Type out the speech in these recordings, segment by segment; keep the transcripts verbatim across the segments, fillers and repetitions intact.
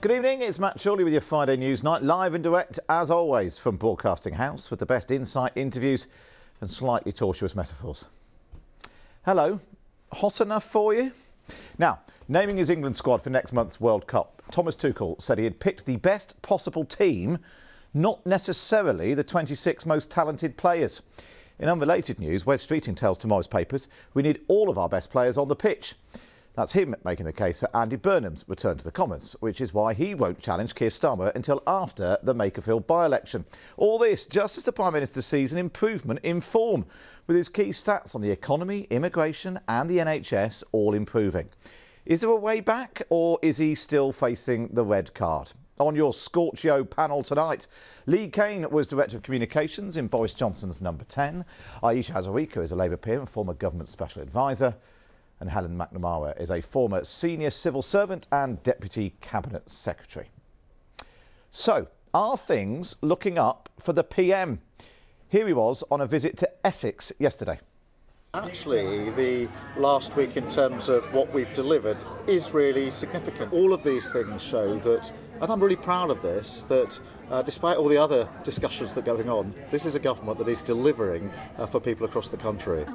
Good evening, it's Matt Chorley with your Friday News Night, live and direct as always from Broadcasting House with the best insight, interviews and slightly tortuous metaphors. Hello, hot enough for you? Now, naming his England squad for next month's World Cup, Thomas Tuchel said he had picked the best possible team, not necessarily the twenty-six most talented players. In unrelated news, Wes Streeting tells tomorrow's papers we need all of our best players on the pitch. That's him making the case for Andy Burnham's return to the Commons, which is why he won't challenge Keir Starmer until after the Makerfield by-election. All this just as the Prime Minister sees an improvement in form, with his key stats on the economy, immigration and the N H S all improving. Is there a way back, or is he still facing the red card? On your Scorchio panel tonight, Lee Kane was Director of Communications in Boris Johnson's number ten. Ayesha Hazarika is a Labour peer and former government special advisor. And Helen McNamara is a former senior civil servant and deputy cabinet secretary. So, are things looking up for the P M? Here he was on a visit to Essex yesterday. Actually, the last week in terms of what we've delivered is really significant. All of these things show that, and I'm really proud of this, that uh, despite all the other discussions that are going on, this is a government that is delivering uh, for people across the country.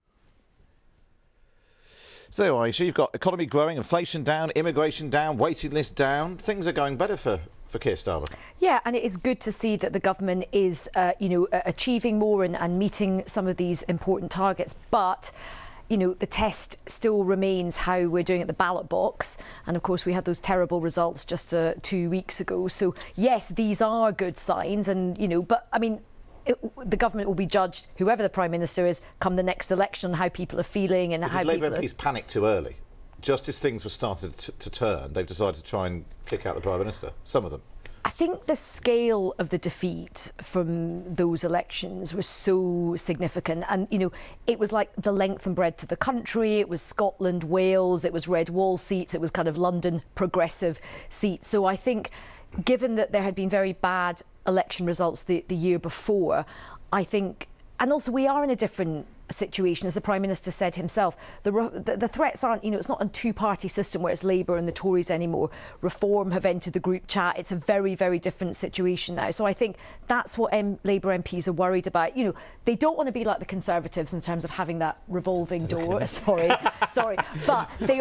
So there you are, Ayesha. You've got economy growing, inflation down, immigration down, waiting list down. Things are going better for, for Keir Starmer. Yeah, and it is good to see that the government is, uh, you know, achieving more and, and meeting some of these important targets. But, you know, the test still remains how we're doing at the ballot box. And of course, we had those terrible results just uh, two weeks ago. So, yes, these are good signs. And, you know, but I mean, It, the government will be judged, whoever the Prime Minister is, come the next election, on how people are feeling and but how did people Labour M Ps are... panic too early? Just as things were started to, to turn, they've decided to try and kick out the Prime Minister, some of them. I think the scale of the defeat from those elections was so significant, and you know, it was like the length and breadth of the country. It was Scotland, Wales, it was red wall seats, it was kind of London progressive seats. So I think, given that there had been very bad election results the, the year before, I think, and also we are in a different situation, as the Prime Minister said himself. The, the, the threats aren't, you know, it's not a two-party system where it's Labour and the Tories anymore. Reform have entered the group chat. It's a very, very different situation now. So I think that's what M Labour M Ps are worried about. You know, they don't want to be like the Conservatives in terms of having that revolving door. Sorry, sorry, but they